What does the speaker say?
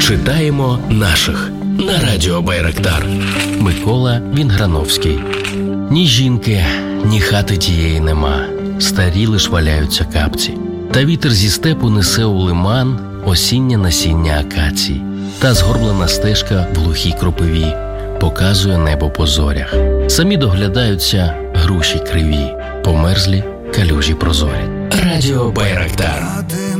Читаємо наших на радіо Байрактар. Микола Вінграновський. Ні жінки, ні хати тієї нема, старі лиш валяються капці. Та вітер зі степу несе у лиман осіннє насіння акацій. Та згорблена стежка в глухій кропиві показує небо по зорях. Самі доглядаються груші криві, померзлі калюжі прозорі. Радіо Байрактар.